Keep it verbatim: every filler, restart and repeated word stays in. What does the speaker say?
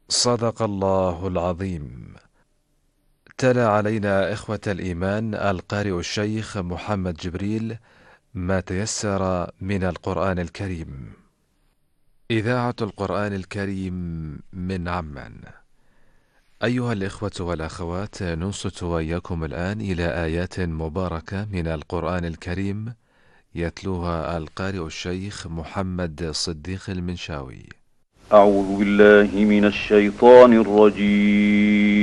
صدق الله العظيم. تلا علينا إخوة الإيمان القارئ الشيخ محمد جبريل ما تيسر من القرآن الكريم. إذاعة القرآن الكريم من عمان. أيها الإخوة والأخوات، ننصت وإياكم الآن إلى آيات مباركة من القرآن الكريم يتلوها القارئ الشيخ محمد صديق المنشاوي. أعوذ بالله من الشيطان الرجيم.